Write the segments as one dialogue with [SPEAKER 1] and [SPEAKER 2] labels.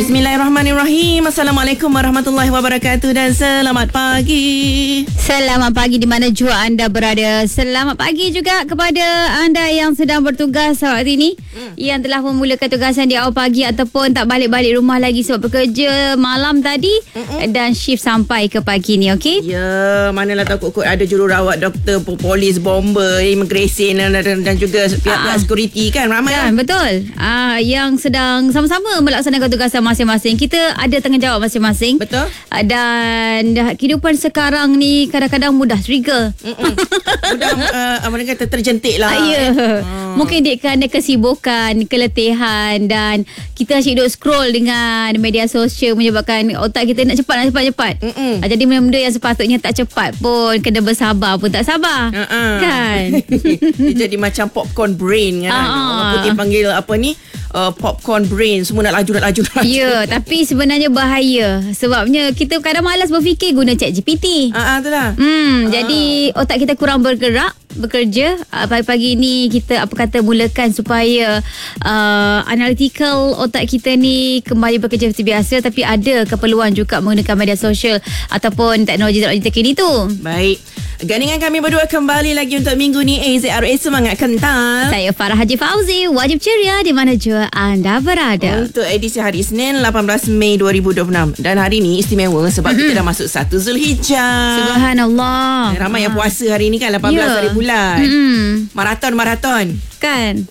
[SPEAKER 1] Bismillahirrahmanirrahim. Assalamualaikum warahmatullahi wabarakatuh dan selamat pagi.
[SPEAKER 2] Selamat pagi di mana jua anda berada. Selamat pagi juga kepada anda yang sedang bertugas saat ini, yang telah memulakan tugasan di awal pagi ataupun tak balik-balik rumah lagi sebab bekerja malam tadi dan shift sampai ke pagi ni, okey?
[SPEAKER 1] Ya, manalah tahu kot ada jururawat, doktor, polis, bomber, immigration dan juga pihak-pihak security kan, ramai
[SPEAKER 2] kan, betul. Yang sedang sama-sama melaksanakan tugasan masing-masing. Kita ada tanggungjawab masing-masing.
[SPEAKER 1] Betul.
[SPEAKER 2] Dan kehidupan sekarang ni kadang-kadang mudah trigger.
[SPEAKER 1] Mudah mereka kata terjentik lah.
[SPEAKER 2] Ya. Mungkin kerana kesibukan, keletihan dan kita asyik duduk scroll dengan media sosial menyebabkan otak kita nak cepat. Jadi benda-benda yang sepatutnya tak cepat pun kena bersabar pun tak sabar. Kan?
[SPEAKER 1] Dia jadi macam popcorn brain kan. Orang putih panggil apa ni? Popcorn brain. Semua nak laju.
[SPEAKER 2] Ya, tapi sebenarnya bahaya. Sebabnya kita kadang malas berfikir guna ChatGPT.
[SPEAKER 1] Itulah.
[SPEAKER 2] Jadi otak kita kurang bergerak, bekerja. Pagi-pagi ni kita mulakan supaya analytical otak kita ni kembali bekerja seperti biasa. Tapi ada keperluan juga menggunakan media sosial ataupun teknologi terkini tu.
[SPEAKER 1] Baik. Gandingan kami berdua kembali lagi untuk minggu ni. AZRA Semangat Kental.
[SPEAKER 2] Saya Farah Haji Fauzi. Wajib ceria di mana jua anda berada.
[SPEAKER 1] Untuk edisi hari Isnin 18 Mei 2026. Dan hari ni istimewa sebab kita dah masuk 1 Zulhijjah.
[SPEAKER 2] Subhanallah.
[SPEAKER 1] Ramai yang puasa hari ni kan, 18 hari bulan. Maraton.
[SPEAKER 2] Kan?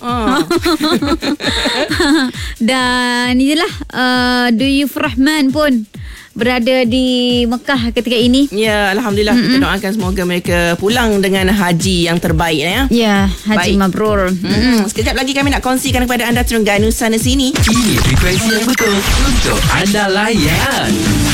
[SPEAKER 2] Dan inilah Duyuf Rahman pun berada di Mekah ketika ini.
[SPEAKER 1] Ya, Alhamdulillah. Kita doakan semoga mereka pulang dengan haji yang terbaik ya.
[SPEAKER 2] Ya, haji mabrur.
[SPEAKER 1] Sekejap lagi kami nak kongsikan kepada anda Terengganu sana sini.
[SPEAKER 3] Ini frekuensi yang betul untuk anda layan.